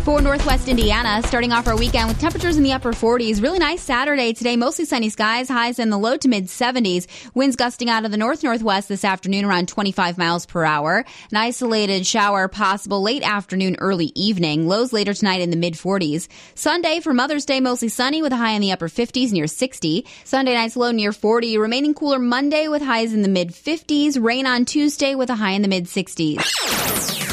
For Northwest Indiana, starting off our weekend with temperatures in the upper 40s. Really nice Saturday today. Mostly sunny skies, highs in the low to mid 70s. Winds gusting out of the north-northwest this afternoon around 25 miles per hour. An isolated shower possible late afternoon, early evening. Lows later tonight in the mid 40s. Sunday for Mother's Day, mostly sunny with a high in the upper 50s near 60. Sunday night's low near 40. Remaining cooler Monday with highs in the mid 50s. Rain on Tuesday with a high in the mid 60s.